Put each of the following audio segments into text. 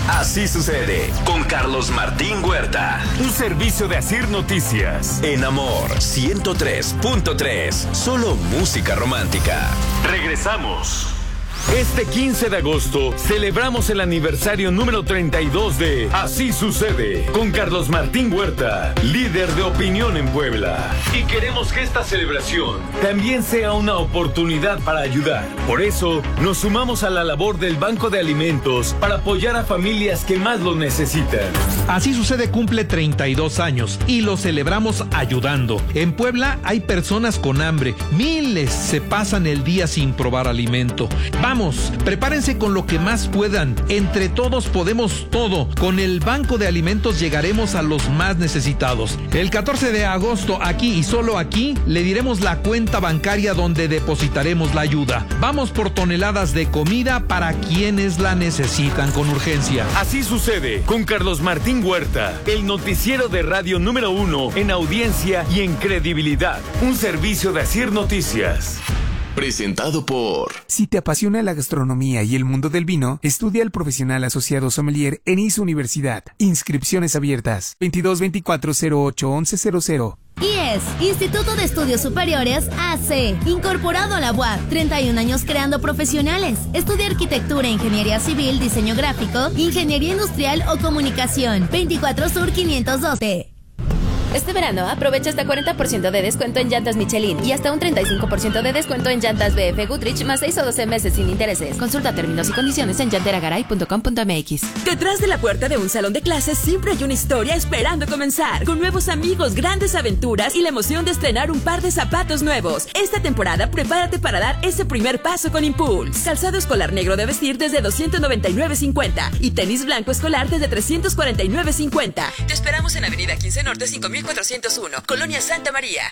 Así sucede con Carlos Martín Huerta. Un servicio de Asir Noticias. En Amor 103.3. Solo música romántica. Regresamos. Este 15 de agosto celebramos el aniversario número 32 de Así Sucede con Carlos Martín Huerta, líder de opinión en Puebla. Y queremos que esta celebración también sea una oportunidad para ayudar. Por eso nos sumamos a la labor del Banco de Alimentos para apoyar a familias que más lo necesitan. Así Sucede cumple 32 años y lo celebramos ayudando. En Puebla hay personas con hambre, miles se pasan el día sin probar alimento. Vamos, prepárense con lo que más puedan. Entre todos podemos todo. Con el Banco de Alimentos llegaremos a los más necesitados. El 14 de agosto, aquí y solo aquí, le diremos la cuenta bancaria donde depositaremos la ayuda. Vamos por toneladas de comida para quienes la necesitan con urgencia. Así Sucede con Carlos Martín Huerta, el noticiero de radio número 1 en audiencia y en credibilidad. Un servicio de Asir Noticias. Presentado por... Si te apasiona la gastronomía y el mundo del vino, estudia el profesional asociado sommelier en IS Universidad. Inscripciones abiertas. 2224-08-1100. IES, Instituto de Estudios Superiores AC, incorporado a la UAP, 31 años creando profesionales. Estudia arquitectura, ingeniería civil, diseño gráfico, ingeniería industrial o comunicación. 24 Sur 512. Este verano aprovecha hasta 40% de descuento en llantas Michelin y hasta un 35% de descuento en llantas BF Goodrich más 6 o 12 meses sin intereses. Consulta términos y condiciones en llanteragaray.com.mx. Detrás de la puerta de un salón de clases siempre hay una historia esperando comenzar, con nuevos amigos, grandes aventuras y la emoción de estrenar un par de zapatos nuevos. Esta temporada prepárate para dar ese primer paso con Impulse. Calzado escolar negro de vestir desde $299.50 y tenis blanco escolar desde $349.50. Te esperamos en Avenida 15 Norte 5401, Colonia Santa María.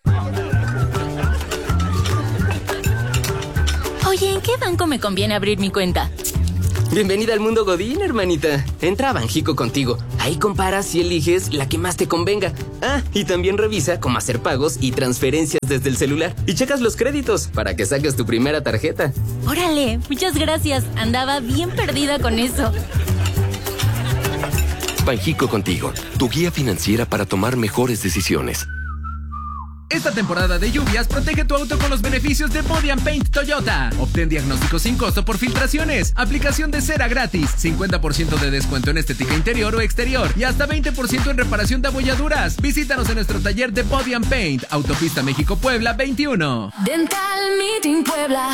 Oye, ¿en qué banco me conviene abrir mi cuenta? Bienvenida al mundo Godín, hermanita. Entra a Banjico Contigo. Ahí comparas y eliges la que más te convenga. Ah, y también revisa cómo hacer pagos y transferencias desde el celular. Y checas los créditos para que saques tu primera tarjeta. Órale, muchas gracias. Andaba bien perdida con eso. Banjico Contigo, tu guía financiera para tomar mejores decisiones. Esta temporada de lluvias, protege tu auto con los beneficios de Body & Paint Toyota. Obtén diagnóstico sin costo por filtraciones, aplicación de cera gratis, 50% de descuento en estética interior o exterior y hasta 20% en reparación de abolladuras. Visítanos en nuestro taller de Body & Paint, Autopista México-Puebla 21. Dental Meeting Puebla,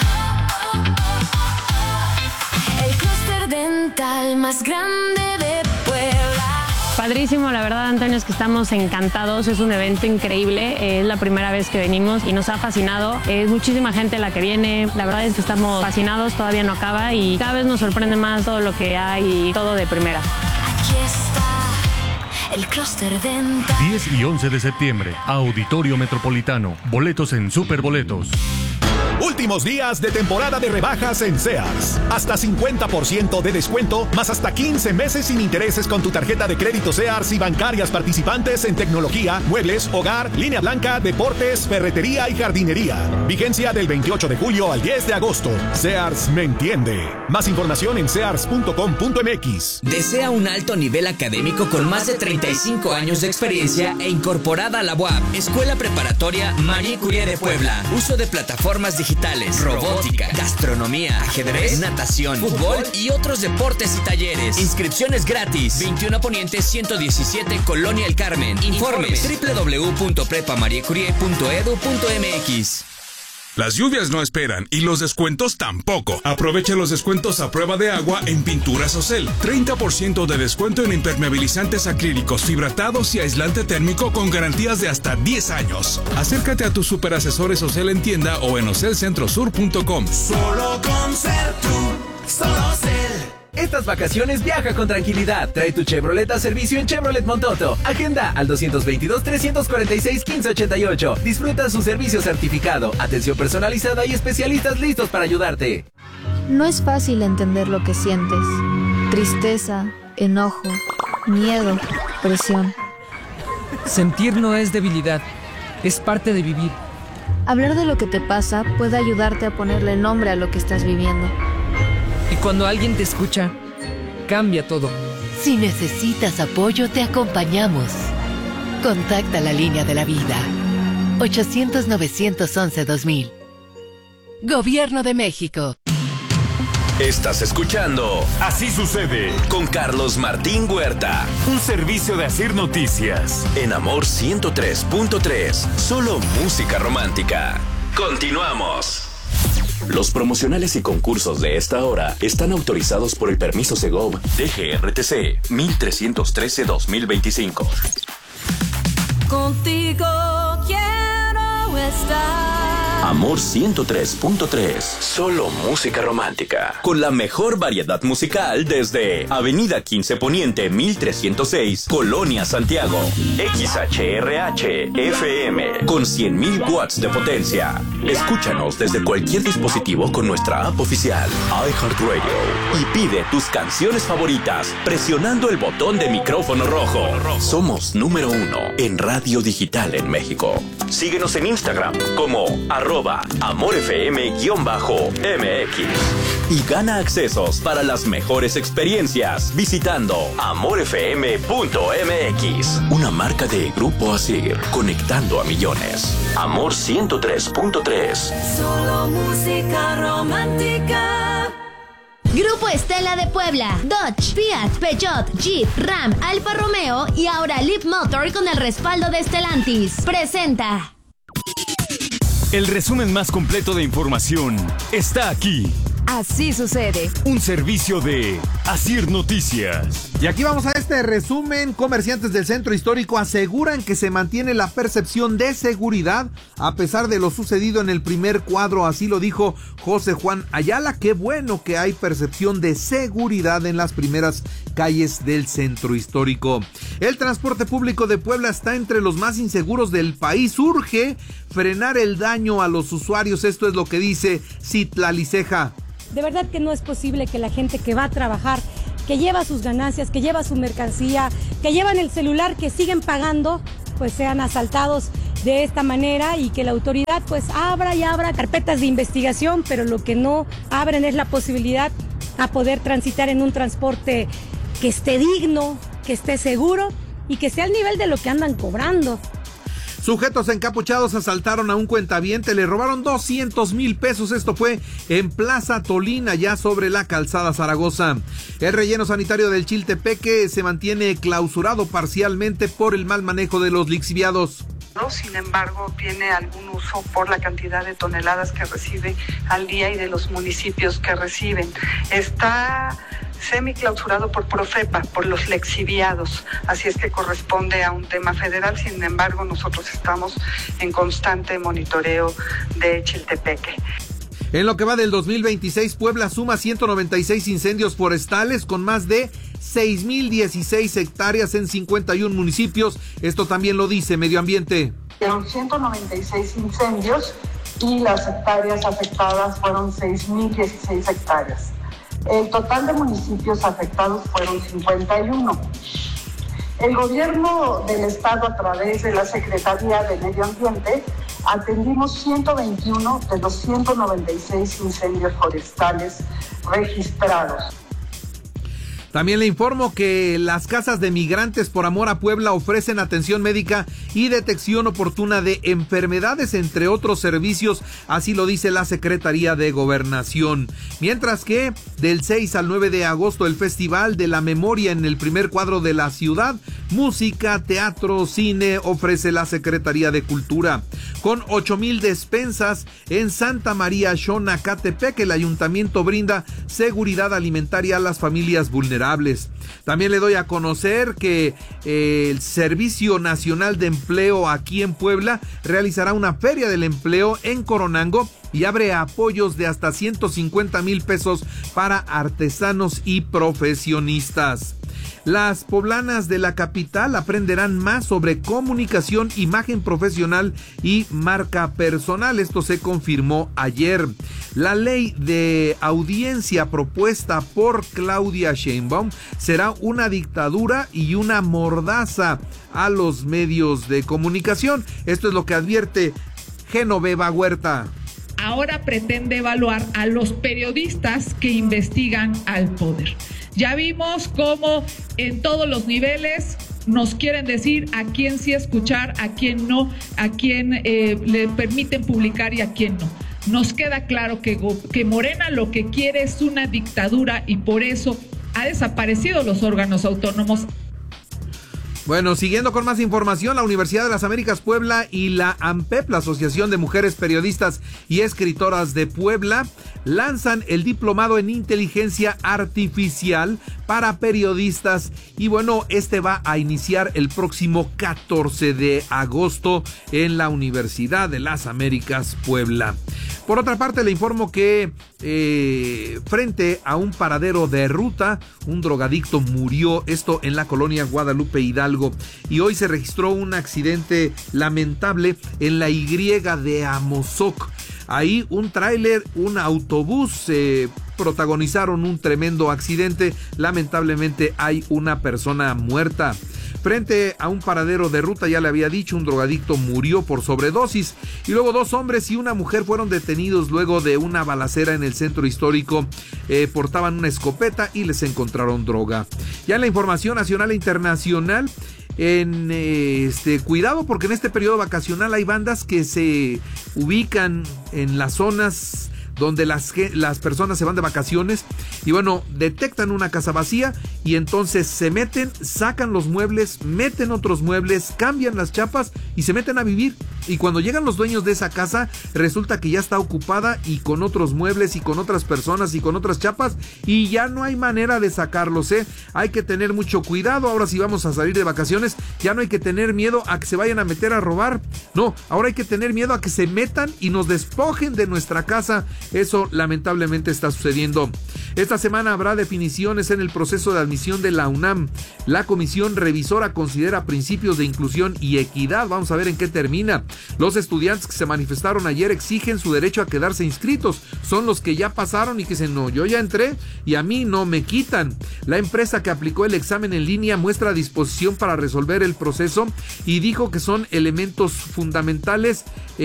el clúster dental más grande de Puebla. Padrísimo, la verdad, Antonio, es que estamos encantados, es un evento increíble, es la primera vez que venimos y nos ha fascinado, es muchísima gente la que viene, la verdad es que estamos fascinados, todavía no acaba y cada vez nos sorprende más todo lo que hay y todo de primera. Aquí está el clúster dental. 10 y 11 de septiembre, Auditorio Metropolitano, boletos en Superboletos. Últimos días de temporada de rebajas en Sears. Hasta 50% de descuento, más hasta 15 meses sin intereses con tu tarjeta de crédito Sears y bancarias participantes en tecnología, muebles, hogar, línea blanca, deportes, ferretería y jardinería. Vigencia del 28 de julio al 10 de agosto. Sears me entiende. Más información en sears.com.mx. Desea un alto nivel académico con más de 35 años de experiencia e incorporada a la UAP. Escuela Preparatoria Marie Curie de Puebla. Uso de plataformas digitales, robótica, gastronomía, ajedrez, natación, fútbol y otros deportes y talleres. Inscripciones gratis. 21 Poniente 117, Colonia El Carmen. Informes www.prepamariecurie.edu.mx. Las lluvias no esperan y los descuentos tampoco. Aprovecha los descuentos a prueba de agua en Pinturas Ocel. 30% de descuento en impermeabilizantes acrílicos, fibratados y aislante térmico con garantías de hasta 10 años. Acércate a tus superasesores Ocel en tienda o en ocelcentrosur.com. Solo con ser tú, solo Ocel. Estas vacaciones viaja con tranquilidad. Trae tu Chevrolet a servicio en Chevrolet Montoto. Agenda al 222-346-1588. Disfruta su servicio certificado, atención personalizada y especialistas listos para ayudarte. No es fácil entender lo que sientes. Tristeza, enojo, miedo, presión. Sentir no es debilidad, es parte de vivir. Hablar de lo que te pasa puede ayudarte a ponerle nombre a lo que estás viviendo. Y cuando alguien te escucha, cambia todo. Si necesitas apoyo, te acompañamos. Contacta la línea de la vida. 800-911-2000. Gobierno de México. Estás escuchando Así Sucede con Carlos Martín Huerta. Un servicio de Asir Noticias. En Amor 103.3. Solo música romántica. Continuamos. Los promocionales y concursos de esta hora están autorizados por el permiso Segov DGRTC 1313-2025. Contigo quiero estar. Amor 103.3. Solo música romántica. Con la mejor variedad musical desde Avenida 15 Poniente 1306, Colonia Santiago. XHRH FM con 100.000 watts de potencia. Escúchanos desde cualquier dispositivo con nuestra app oficial iHeartRadio y pide tus canciones favoritas presionando el botón de micrófono rojo. Somos número 1 en radio digital en México. Síguenos en Instagram como @AmorFM_MX y gana accesos para las mejores experiencias visitando amorfm.mx, una marca de Grupo Asir, conectando a millones. Amor 103.3. Solo música romántica. Grupo Estela de Puebla, Dodge, Fiat, Peugeot, Jeep, Ram, Alfa Romeo y ahora Leap Motor con el respaldo de Stellantis. Presenta. El resumen más completo de información está aquí. Así sucede. Un servicio de Asir Noticias. Y aquí vamos a este resumen. Comerciantes del centro histórico aseguran que se mantiene la percepción de seguridad a pesar de lo sucedido en el primer cuadro. Así lo dijo José Juan Ayala. Qué bueno que hay percepción de seguridad en las primeras calles del centro histórico. El transporte público de Puebla está entre los más inseguros del país. Urge frenar el daño a los usuarios. Esto es lo que dice Citlali Ceja. De verdad que no es posible que la gente que va a trabajar, que lleva sus ganancias, que lleva su mercancía, que llevan el celular, que siguen pagando, pues sean asaltados de esta manera y que la autoridad pues abra y abra carpetas de investigación, pero lo que no abren es la posibilidad a poder transitar en un transporte que esté digno, que esté seguro y que sea al nivel de lo que andan cobrando. Sujetos encapuchados asaltaron a un cuentaviente, le robaron 200,000 pesos. Esto fue en Plaza Tolina, ya sobre la calzada Zaragoza. El relleno sanitario del Chiltepeque se mantiene clausurado parcialmente por el mal manejo de los lixiviados. Sin embargo, tiene algún uso por la cantidad de toneladas que recibe al día y de los municipios que reciben. Está semiclausurado por Profepa, por los lixiviados, así es que corresponde a un tema federal. Sin embargo, nosotros estamos en constante monitoreo de Chiltepeque. En lo que va del 2026, Puebla suma 196 incendios forestales con más de 6,016 hectáreas en 51 municipios. Esto también lo dice Medio Ambiente. Fueron 196 incendios y las hectáreas afectadas fueron 6,016 hectáreas. El total de municipios afectados fueron 51. El gobierno del estado, a través de la Secretaría de Medio Ambiente, atendimos 121 de los 196 incendios forestales registrados. También le informo que las casas de migrantes por amor a Puebla ofrecen atención médica y detección oportuna de enfermedades, entre otros servicios, así lo dice la Secretaría de Gobernación. Mientras que del 6 al 9 de agosto el Festival de la Memoria en el primer cuadro de la ciudad, música, teatro, cine, ofrece la Secretaría de Cultura. Con 8,000 despensas en Santa María Xonacatepec, el ayuntamiento brinda seguridad alimentaria a las familias vulnerables. También le doy a conocer que el Servicio Nacional de Empleo aquí en Puebla realizará una feria del empleo en Coronango y abre apoyos de hasta 150,000 pesos para artesanos y profesionistas. Las poblanas de la capital aprenderán más sobre comunicación, imagen profesional y marca personal. Esto se confirmó ayer. La ley de audiencia propuesta por Claudia Sheinbaum será una dictadura y una mordaza a los medios de comunicación. Esto es lo que advierte Genoveva Huerta. ahora pretende evaluar a los periodistas que investigan al poder. Ya vimos cómo en todos los niveles nos quieren decir a quién sí escuchar, a quién no, a quién le permiten publicar y a quién no. Nos queda claro que Morena lo que quiere es una dictadura y por eso ha desaparecido los órganos autónomos. Bueno, siguiendo con más información, la Universidad de las Américas Puebla y la AMPEP, la Asociación de Mujeres Periodistas y Escritoras de Puebla, lanzan el diplomado en inteligencia artificial para periodistas y bueno, este va a iniciar el próximo 14 de agosto en la Universidad de las Américas Puebla. Por otra parte, le informo que frente a un paradero de ruta, un drogadicto murió, esto en la colonia Guadalupe Hidalgo, y hoy se registró un accidente lamentable en la Y de Amozoc. Ahí un tráiler, un autobús protagonizaron un tremendo accidente. Lamentablemente hay una persona muerta. Frente a un paradero de ruta, ya le había dicho, un drogadicto murió por sobredosis. Y luego 2 hombres y una mujer fueron detenidos luego de una balacera en el centro histórico. Portaban una escopeta y les encontraron droga. Ya en la información nacional e internacional, cuidado porque en este periodo vacacional hay bandas que se ubican en las zonas donde las personas se van de vacaciones y bueno, detectan una casa vacía y entonces se meten, sacan los muebles, meten otros muebles, cambian las chapas y se meten a vivir. Y cuando llegan los dueños de esa casa, resulta que ya está ocupada y con otros muebles y con otras personas y con otras chapas y ya no hay manera de sacarlos, Hay que tener mucho cuidado. Ahora si vamos a salir de vacaciones, ya no hay que tener miedo a que se vayan a meter a robar. No, ahora hay que tener miedo a que se metan y nos despojen de nuestra casa. Eso lamentablemente está sucediendo. Esta semana habrá definiciones en el proceso de admisión de la UNAM. La comisión revisora considera principios de inclusión y equidad. Vamos a ver en qué termina. Los estudiantes que se manifestaron ayer exigen su derecho a quedarse inscritos. Son los que ya pasaron y que dicen, no, yo ya entré y a mí no me quitan. La empresa que aplicó el examen en línea muestra disposición para resolver el proceso y dijo que son elementos fundamentales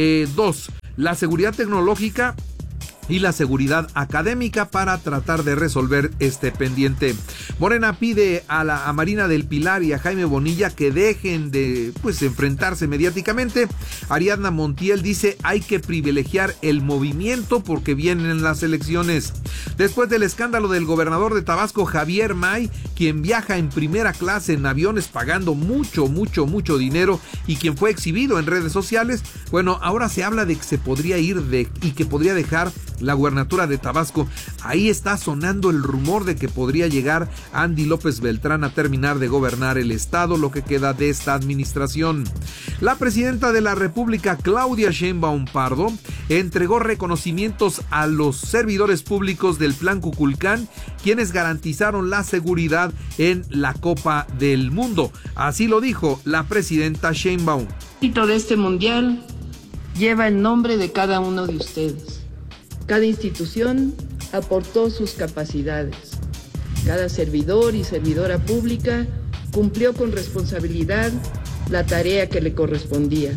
2, la seguridad tecnológica y la seguridad académica para tratar de resolver este pendiente. Morena pide a Marina del Pilar y a Jaime Bonilla que dejen de enfrentarse mediáticamente. Ariadna Montiel dice hay que privilegiar el movimiento porque vienen las elecciones. Después del escándalo del gobernador de Tabasco, Javier May, quien viaja en primera clase en aviones pagando mucho dinero y quien fue exhibido en redes sociales, bueno, ahora se habla de que se podría ir y que podría dejar la gubernatura de Tabasco. Ahí está sonando el rumor de que podría llegar Andy López Beltrán a terminar de gobernar el estado, lo que queda de esta administración. La presidenta de la República, Claudia Sheinbaum Pardo, entregó reconocimientos a los servidores públicos del Plan Kukulcán, quienes garantizaron la seguridad en la Copa del Mundo. Así lo dijo la presidenta Sheinbaum. El éxito de este mundial lleva el nombre de cada uno de ustedes. Cada institución aportó sus capacidades. Cada servidor y servidora pública cumplió con responsabilidad la tarea que le correspondía.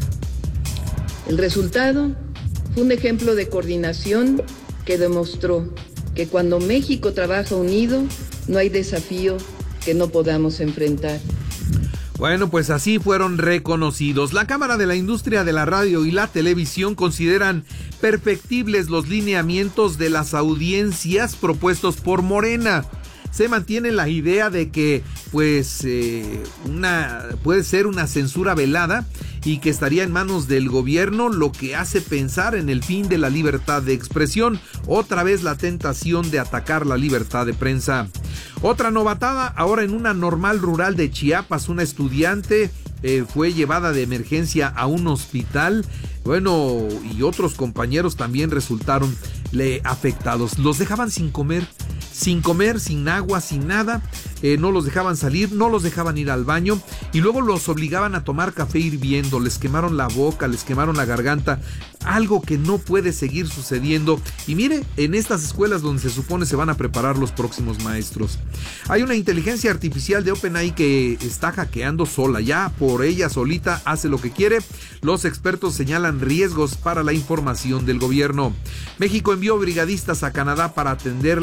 El resultado fue un ejemplo de coordinación que demostró que cuando México trabaja unido, no hay desafío que no podamos enfrentar. Bueno, pues así fueron reconocidos. La Cámara de la Industria de la Radio y la Televisión consideran perfectibles los lineamientos de las audiencias propuestos por Morena. Se mantiene la idea de que puede ser una censura velada y que estaría en manos del gobierno, lo que hace pensar en el fin de la libertad de expresión. Otra vez la tentación de atacar la libertad de prensa. Otra novatada, ahora en una normal rural de Chiapas, una estudiante fue llevada de emergencia a un hospital. Bueno, y otros compañeros también resultaron afectados. Los dejaban sin comer, sin agua, sin nada. no los dejaban salir, no los dejaban ir al baño y luego los obligaban a tomar café hirviendo, les quemaron la boca, les quemaron la garganta, algo que no puede seguir sucediendo. Y mire, en estas escuelas donde se supone se van a preparar los próximos maestros. Hay una inteligencia artificial de OpenAI que está hackeando sola, ya por ella solita hace lo que quiere. Los expertos señalan riesgos para la información del gobierno. México envió brigadistas a Canadá para atender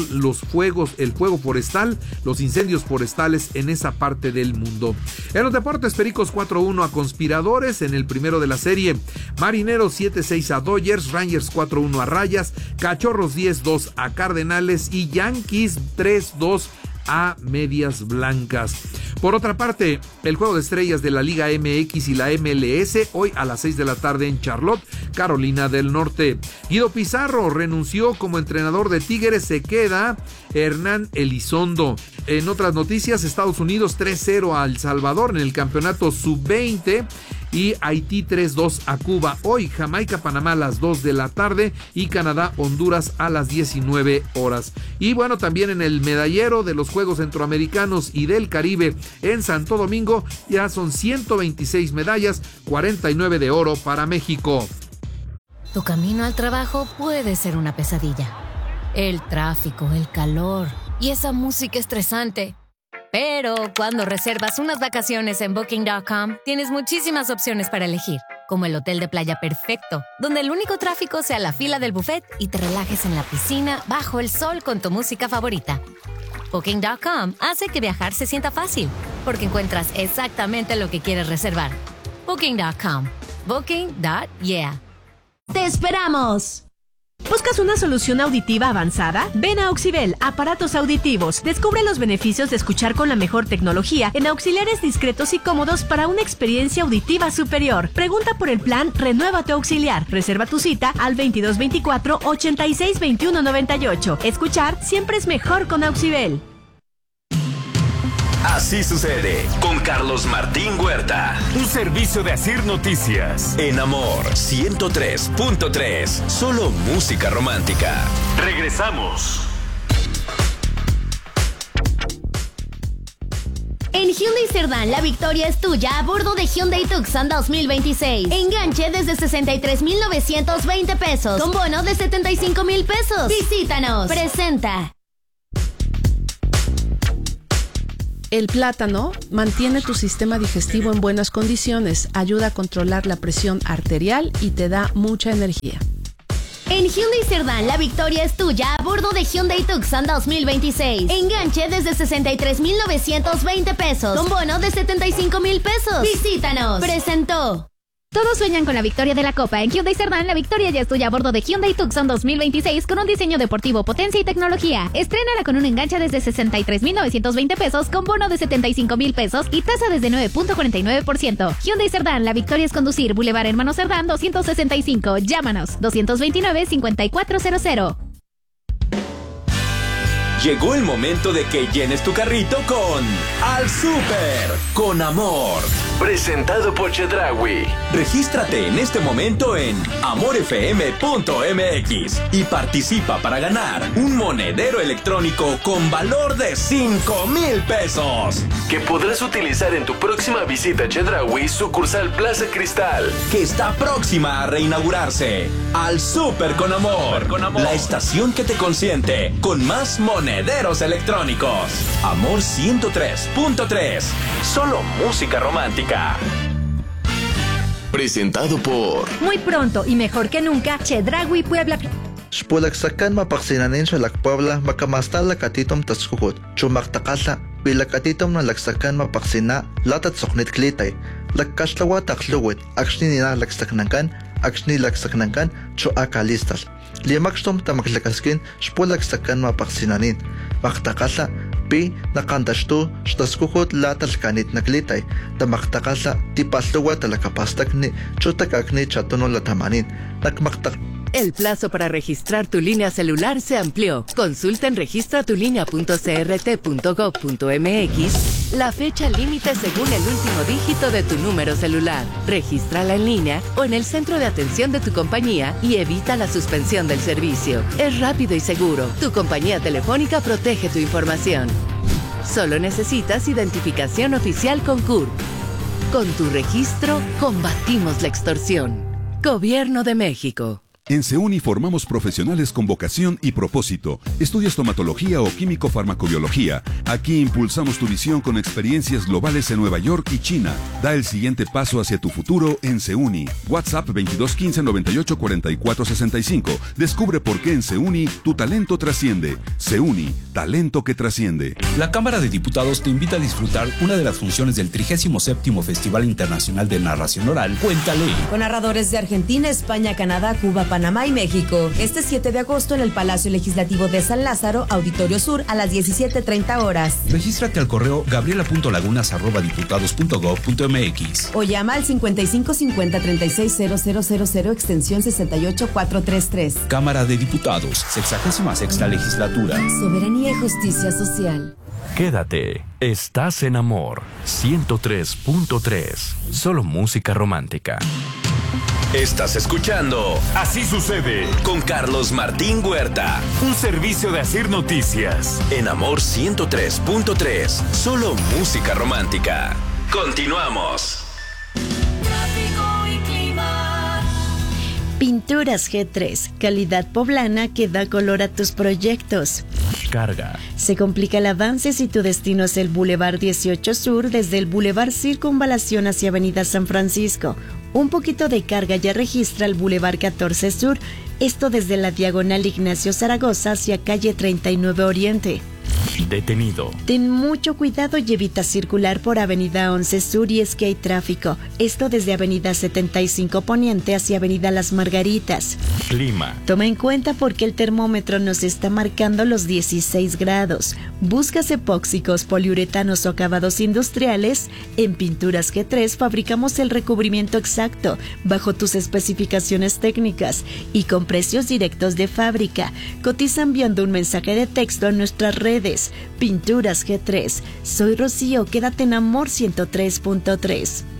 el fuego forestal, los incendios forestales en esa parte del mundo. En los deportes, Pericos 4-1 a Conspiradores en el primero de la serie. Marineros 7-6 a Dodgers, Rangers 4-1 a Rayas, Cachorros 10-2 a Cardenales y Yankees 3-2 a Medias Blancas. Por otra parte, el juego de estrellas de la Liga MX y la MLS hoy a las 6 de la tarde en Charlotte, Carolina del Norte. Guido Pizarro renunció como entrenador de Tigres, se queda Hernán Elizondo. En otras noticias, Estados Unidos 3-0 a El Salvador en el campeonato sub-20 y Haití 3-2 a Cuba. Hoy Jamaica-Panamá a las 2 de la tarde y Canadá-Honduras a las 19 horas. Y bueno, también en el medallero de los Juegos Centroamericanos y del Caribe en Santo Domingo ya son 126 medallas, 49 de oro para México. Tu camino al trabajo puede ser una pesadilla. El tráfico, el calor y esa música estresante. Pero cuando reservas unas vacaciones en Booking.com, tienes muchísimas opciones para elegir, como el hotel de playa perfecto, donde el único tráfico sea la fila del buffet y te relajes en la piscina bajo el sol con tu música favorita. Booking.com hace que viajar se sienta fácil, porque encuentras exactamente lo que quieres reservar. Booking.com. Booking.yeah. ¡Te esperamos! ¿Buscas una solución auditiva avanzada? Ven a Auxibel, aparatos auditivos. Descubre los beneficios de escuchar con la mejor tecnología en auxiliares discretos y cómodos para una experiencia auditiva superior. Pregunta por el plan Renueva tu Auxiliar. Reserva tu cita al 2224-862198. Escuchar siempre es mejor con Auxibel. Así sucede con Carlos Martín Huerta. Un servicio de Asir Noticias. En Amor 103.3. Solo música romántica. Regresamos. En Hyundai Cerdán, la victoria es tuya a bordo de Hyundai Tucson 2026. Enganche desde 63,920 pesos. Con bono de 75,000 pesos. Visítanos. Presenta. El plátano mantiene tu sistema digestivo en buenas condiciones, ayuda a controlar la presión arterial y te da mucha energía. En Hyundai Cerdán, la victoria es tuya a bordo de Hyundai Tucson 2026. Enganche desde 63,920 pesos. Con bono de 75,000 pesos. Visítanos. Presentó. Todos sueñan con la victoria de la Copa. En Hyundai Cerdán, la victoria ya es tuya a bordo de Hyundai Tucson 2026 con un diseño deportivo, potencia y tecnología. Estrénala con un enganche desde 63,920 pesos con bono de 75,000 pesos y tasa desde 9.49%. Hyundai Cerdán, la victoria es conducir. Boulevard Hermano Cerdán 265. Llámanos 229-5400. Llegó el momento de que llenes tu carrito con Al Super con Amor. Presentado por Chedraui. Regístrate en este momento en amorfm.mx y participa para ganar un monedero electrónico con valor de 5,000 pesos que podrás utilizar en tu próxima visita a Chedraui, sucursal Plaza Cristal, que está próxima a reinaugurarse. Al Super con Amor. La estación que te consiente con más monederos electrónicos. Amor 103.3. Solo música romántica. Presentado por... Muy pronto y mejor que nunca, Chedraui Puebla. Xpolaksakan mapaksinanin sa Puebla makamastal la katitom taskuhut. Chumaktakala pilakatitom na laksakan mapaksina latat soknit klitay. Lakkashlawa takluwit akshni nina laksaknankan akshni laksaknankan chu akalistas. Liamakstom tamaklakaskin xpolaksakan mapaksinanin. Maktakala pi nakandashtu xtaskuhut latalkanit naklitay. Tamaktakala tipasluwa talakapastakni chutakakni chatuno latamanin. Nakmaktak. El plazo para registrar tu línea celular se amplió. Consulta en registratulinea.crt.gov.mx la fecha límite según el último dígito de tu número celular. Regístrala en línea o en el centro de atención de tu compañía y evita la suspensión del servicio. Es rápido y seguro. Tu compañía telefónica protege tu información. Solo necesitas identificación oficial con CURP. Con tu registro, combatimos la extorsión. Gobierno de México. En CEUNI formamos profesionales con vocación y propósito. ¿Estudias estomatología o químico-farmacobiología? Aquí impulsamos tu visión con experiencias globales en Nueva York y China. Da el siguiente paso hacia tu futuro en CEUNI. WhatsApp 2215 98 44 65. Descubre por qué en CEUNI tu talento trasciende. CEUNI, talento que trasciende. La Cámara de Diputados te invita a disfrutar una de las funciones del 37º Festival Internacional de Narración Oral, Cuéntale. Con narradores de Argentina, España, Canadá, Cuba, Panamá y México. Este 7 de agosto en el Palacio Legislativo de San Lázaro, Auditorio Sur, a las 17:30 horas. Regístrate al correo gabriela.lagunas@diputados.gov.mx o llama al 5550-360000 extensión 68433. Cámara de Diputados, 66ª Legislatura. Soberanía y justicia social. Quédate, estás en Amor 103.3, solo música romántica. Estás escuchando Así Sucede con Carlos Martín Huerta, un servicio de Asir Noticias en Amor 103.3, solo música romántica. Continuamos. Tráfico y clima. Pinturas G3, calidad poblana que da color a tus proyectos. Carga. Se complica el avance si tu destino es el Boulevard 18 Sur desde el Boulevard Circunvalación hacia Avenida San Francisco. Un poquito de carga ya registra el Boulevard 14 Sur, esto desde la diagonal Ignacio Zaragoza hacia calle 39 Oriente. Detenido. Ten mucho cuidado y evita circular por Avenida 11 Sur y es que hay tráfico. Esto desde Avenida 75 Poniente hacia Avenida Las Margaritas. Clima. Toma en cuenta porque el termómetro nos está marcando los 16 grados. Buscas epóxicos, poliuretanos o acabados industriales. En Pinturas G3 fabricamos el recubrimiento exacto, bajo tus especificaciones técnicas y con precios directos de fábrica. Cotiza enviando un mensaje de texto a nuestras redes. Pinturas G3. Soy Rocío, quédate en Amor 103.3.